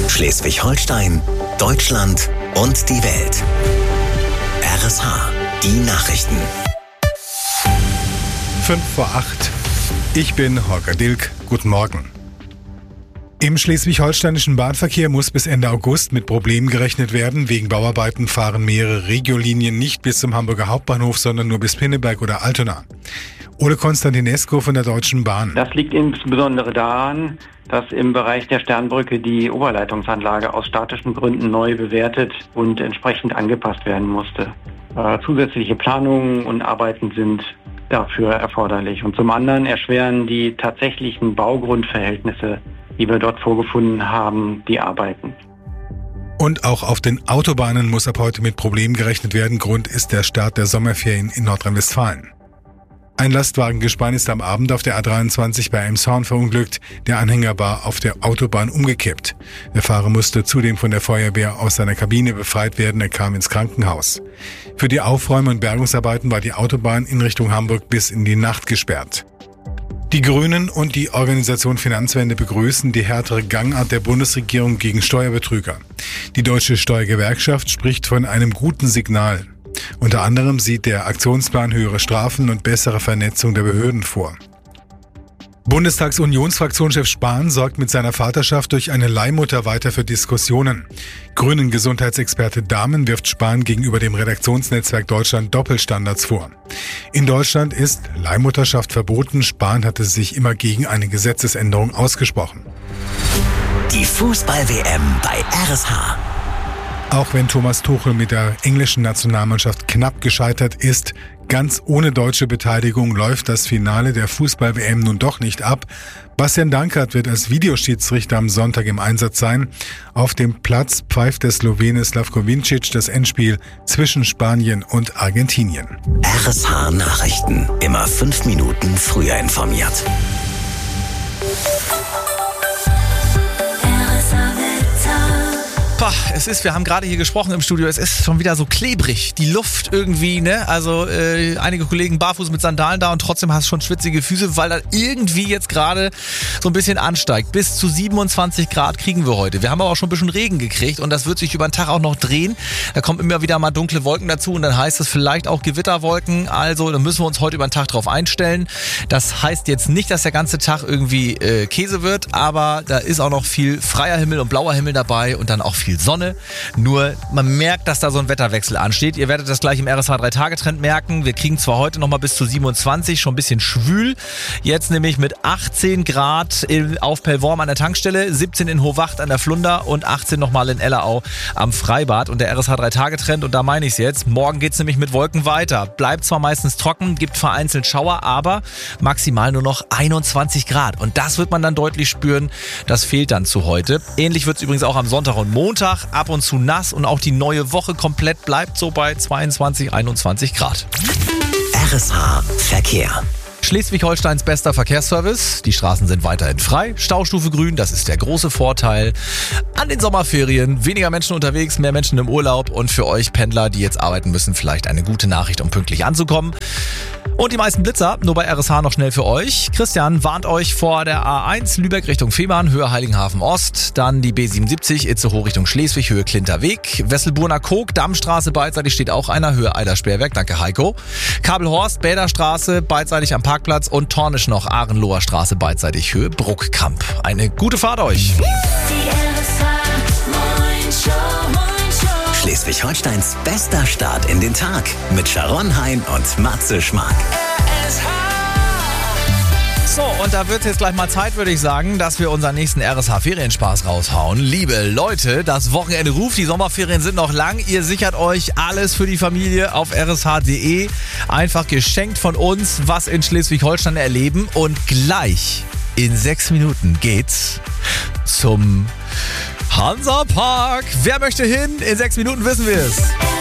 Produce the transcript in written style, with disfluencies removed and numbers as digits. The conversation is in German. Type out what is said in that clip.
Schleswig-Holstein, Deutschland und die Welt. RSH, die Nachrichten. 7:55. Ich bin Holger Dilk. Guten Morgen. Im schleswig-holsteinischen Bahnverkehr muss bis Ende August mit Problemen gerechnet werden. Wegen Bauarbeiten fahren mehrere Regiolinien nicht bis zum Hamburger Hauptbahnhof, sondern nur bis Pinneberg oder Altona. Ole Konstantinescu von der Deutschen Bahn. Das liegt insbesondere daran, dass im Bereich der Sternbrücke die Oberleitungsanlage aus statischen Gründen neu bewertet und entsprechend angepasst werden musste. Zusätzliche Planungen und Arbeiten sind dafür erforderlich. Und zum anderen erschweren die tatsächlichen Baugrundverhältnisse, die wir dort vorgefunden haben, die Arbeiten. Und auch auf den Autobahnen muss ab heute mit Problemen gerechnet werden. Grund ist der Start der Sommerferien in Nordrhein-Westfalen. Ein Lastwagengespann ist am Abend auf der A23 bei Elmshorn verunglückt. Der Anhänger war auf der Autobahn umgekippt. Der Fahrer musste zudem von der Feuerwehr aus seiner Kabine befreit werden. Er kam ins Krankenhaus. Für die Aufräumen- und Bergungsarbeiten war die Autobahn in Richtung Hamburg bis in die Nacht gesperrt. Die Grünen und die Organisation Finanzwende begrüßen die härtere Gangart der Bundesregierung gegen Steuerbetrüger. Die Deutsche Steuergewerkschaft spricht von einem guten Signal. Unter anderem sieht der Aktionsplan höhere Strafen und bessere Vernetzung der Behörden vor. Bundestagsunionsfraktionschef Spahn sorgt mit seiner Vaterschaft durch eine Leihmutter weiter für Diskussionen. Grünen-Gesundheitsexperte Dahmen wirft Spahn gegenüber dem Redaktionsnetzwerk Deutschland Doppelstandards vor. In Deutschland ist Leihmutterschaft verboten. Spahn hatte sich immer gegen eine Gesetzesänderung ausgesprochen. Die Fußball-WM bei RSH. Auch wenn Thomas Tuchel mit der englischen Nationalmannschaft knapp gescheitert ist, ganz ohne deutsche Beteiligung läuft das Finale der Fußball-WM nun doch nicht ab. Bastian Dankert wird als Videoschiedsrichter am Sonntag im Einsatz sein. Auf dem Platz pfeift der Slowene Slavko Vincic das Endspiel zwischen Spanien und Argentinien. RSH Nachrichten. Immer 5 Minuten früher informiert. Wir haben gerade hier gesprochen im Studio, es ist schon wieder so klebrig, die Luft irgendwie, ne? Also einige Kollegen barfuß mit Sandalen da und trotzdem hast du schon schwitzige Füße, weil das irgendwie jetzt gerade so ein bisschen ansteigt. Bis zu 27 Grad kriegen wir heute. Wir haben aber auch schon ein bisschen Regen gekriegt und das wird sich über den Tag auch noch drehen. Da kommen immer wieder mal dunkle Wolken dazu und dann heißt es vielleicht auch Gewitterwolken. Also da müssen wir uns heute über den Tag drauf einstellen. Das heißt jetzt nicht, dass der ganze Tag irgendwie Käse wird, aber da ist auch noch viel freier Himmel und blauer Himmel dabei und dann auch viel Sonne. Nur man merkt, dass da so ein Wetterwechsel ansteht. Ihr werdet das gleich im RSH 3-Tage-Trend merken. Wir kriegen zwar heute nochmal bis zu 27, schon ein bisschen schwül. Jetzt nämlich mit 18 Grad auf Pellworm an der Tankstelle, 17 in Hohwacht an der Flunder und 18 nochmal in Ellerau am Freibad. Und der RSH 3-Tage-Trend, und da meine ich es jetzt, morgen geht es nämlich mit Wolken weiter. Bleibt zwar meistens trocken, gibt vereinzelt Schauer, aber maximal nur noch 21 Grad. Und das wird man dann deutlich spüren. Das fehlt dann zu heute. Ähnlich wird es übrigens auch am Sonntag und Montag. Ab und zu nass und auch die neue Woche komplett bleibt so bei 22, 21 Grad. RSH Verkehr. Schleswig-Holsteins bester Verkehrsservice. Die Straßen sind weiterhin frei. Staustufe grün, das ist der große Vorteil. An den Sommerferien weniger Menschen unterwegs, mehr Menschen im Urlaub und für euch Pendler, die jetzt arbeiten müssen, vielleicht eine gute Nachricht, um pünktlich anzukommen. Und die meisten Blitzer, nur bei RSH noch schnell für euch. Christian warnt euch vor der A1 Lübeck Richtung Fehmarn, Höhe Heiligenhafen Ost. Dann die B77 Itzehoe Richtung Schleswig, Höhe Klinterweg. Wesselburner Kog, Dammstraße beidseitig steht auch einer, Höhe Eider-Sperrwerk, danke Heiko. Kabelhorst, Bäderstraße, beidseitig am Parkplatz und Tornisch noch Ahrenloher Straße, beidseitig Höhe Bruckkamp. Eine gute Fahrt euch. Schleswig-Holsteins bester Start in den Tag mit Sharon Hein und Matze Schmark. So, und da wird es jetzt gleich mal Zeit, würde ich sagen, dass wir unseren nächsten RSH-Ferienspaß raushauen. Liebe Leute, das Wochenende ruft, die Sommerferien sind noch lang. Ihr sichert euch alles für die Familie auf rsh.de. Einfach geschenkt von uns, was in Schleswig-Holstein erleben. Und gleich in 6 Minuten geht's zum Hansapark. Wer möchte hin? In 6 Minuten wissen wir es.